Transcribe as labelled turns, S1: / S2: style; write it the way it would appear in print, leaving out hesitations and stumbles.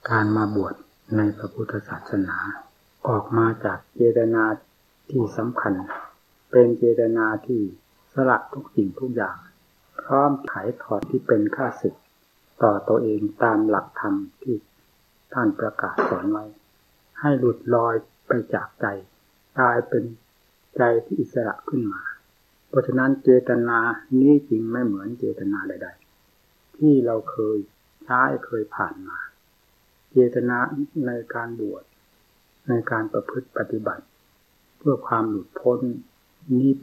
S1: การมาบวชในพระพุทธศาสนาออกมาจากเจตนาที่สำคัญเป็นเจตนาที่สละทุกสิ่งทุกอย่างพร้อมไถ่ถอนที่เป็นข้าศึกต่อตัวเองตามหลักธรรมที่ท่านประกาศสอนไว้ให้หลุดลอยไปจากใจกลายเป็นใจที่อิสระขึ้นมาเพราะฉะนั้นเจตนานี้จริงไม่เหมือนเจตนาใดๆที่เราเคยใช้เคยผ่านมาเจตนาในการบวชในการประพฤติปฏิบัติเพื่อความหลุดพ้นนี้